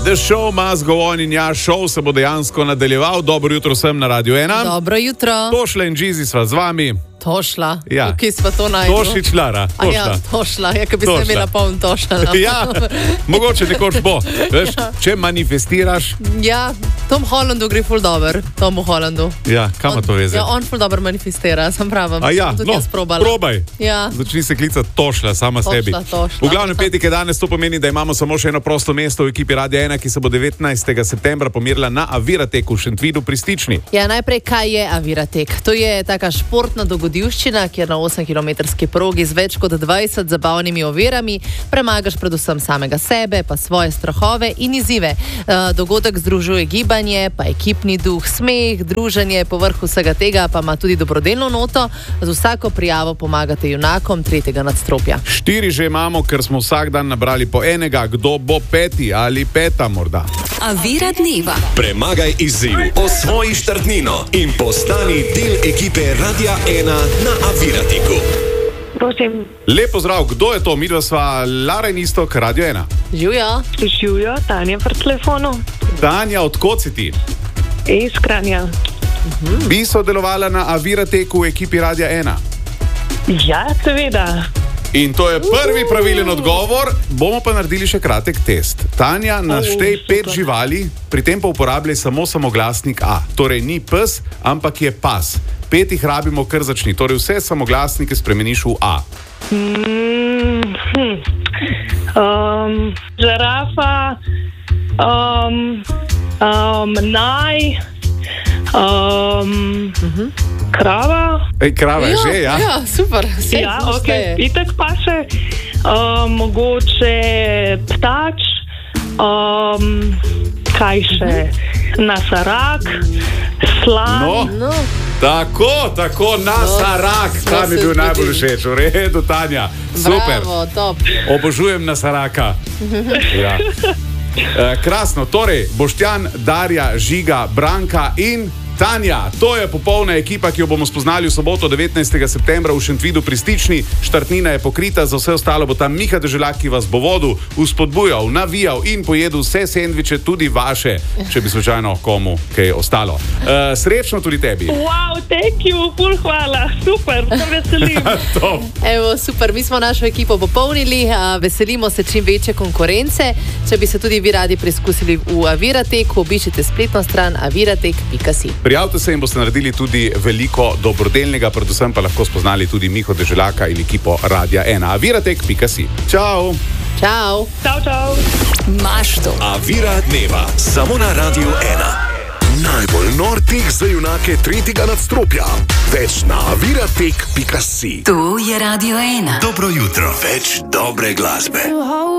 The show must go on in ja, show se bo dejansko nadaljeval. Dobro jutro vsem na Radio 1. Dobro jutro. Tošla in Džizi sva z vami. Tošla. Ja. Kje sva to najdel? Tošič Lara. Tošla. Ja, Tošla. Ja, kaj bi se imela poln tošala. Ja, mogoče nekoč bo. Veš, če manifestiraš. Ja, Tom Hollandu gre ful dober. Tomu Hollandu. Ja, kam to veze? Ja, on ful dober manifestira, sem pravim. A ja, tudi jaz probala. probaj. Ja. Začni se klicati Tošla sama Tošla, sebi. Tošla. V glavnem petek je danes, to pomeni, da imamo samo še eno prosto mesto v ekipi Radia 1, ki se bo 19. septembra pomerila na Avirateku v Šentvidu pri Stični. Ja, najprej, kaj je Aviratek? To je taka športna dogodivščina, kjer na 8-kilometrski progi z več kot 20 zabavnimi ovirami premagaš predvsem samega sebe, pa svoje strahove in izzive. Dogodek združuje gibanje, pa ekipni duh, smeh, druženje, povrh vsega tega pa ima tudi dobrodelno noto. Z vsako prijavo pomagate junakom 3. nadstropja. 4 že imamo, ker smo vsak dan nabrali po enega. Kdo bo 5. ali 5. morda? Avira dneva. Premagaj izziv, osvoji štartnino in postani del ekipe Radia 1 na Avirateku. Prosim. Lep pozdrav, kdo je to? Midva sva Lara in Iztok, Radio 1. Živjo. Živijo, Tanja pri telefonu. Tanja, od kod si ti? Iz Kranja. Bi sodelovala na Avirateku v ekipi Radia 1? Ja, seveda. In to je prvi pravilen odgovor. Bomo pa naredili še kratek test. Tanja, naštej 5 živali, pri tem pa uporabljaj samo samoglasnik A. Torej ni pes, ampak je pas. 5 jih rabimo, kar začni. Torej vse samoglasnike spremeniš v A. Žirafa, naj, krava. Krava je že, ja? Ja, super. Ja, ok, itak pa še mogoče ptač, kaj še, nasarak, slan. No. Tako, nasarak. Tam je bil najbolj všeč. V redu, Tanja. Super. Bravo, top. Obožujem nasaraka. Ja. Krasno. Torej, Boštjan, Darja, Žiga, Branka in Tanja. To je popolna ekipa, ki jo bomo spoznali v soboto 19. septembra v Šentvidu pri Stični. Štartnina je pokrita, za vse ostalo bo tam Miha Deželak, ki vas bo vodil, vzpodbujal, navijal in pojedel vse sendviče, tudi vaše, če bi slučajno komu kaj ostalo. Srečno tudi tebi. Wow, thank you, ful hvala, super, se veselim. Evo, super, mi smo našo ekipo popolnili, veselimo se čim večje konkurence. Če bi se tudi vi radi preizkusili v Avirateku, obiščite spletno stran aviratek.si. Prijavite se in boste naredili tudi veliko dobrodelnega, predvsem pa lahko spoznali tudi Miho Deželaka in ekipo Radia 1. Aviratek.si. Čau! Čau! Čau! Mašto. Avira dneva, samo na Radio 1. Najbolj nor tek za junake 3. nadstropja. Več na aviratek.si. Tu je Radio 1. Dobro jutro, več dobre glasbe.